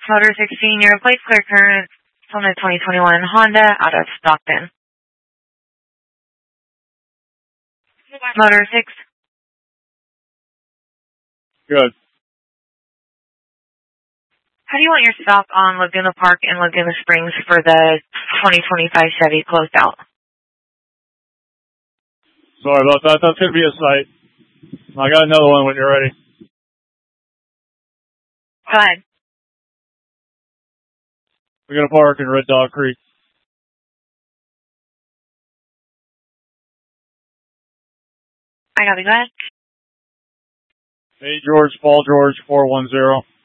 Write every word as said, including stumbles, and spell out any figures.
Motor sixteen, your plate's clear current from the twenty twenty-one Honda out of Stockton. Motor six. Good. How do you want your stop on Laguna Park and Laguna Springs for the twenty twenty-five Chevy closed out? Sorry about that. That's going to be a site. I got another one when you're ready. Go ahead. We're going to park in Red Dog Creek. I got it. Go ahead. Hey, George, Paul George, four one zero.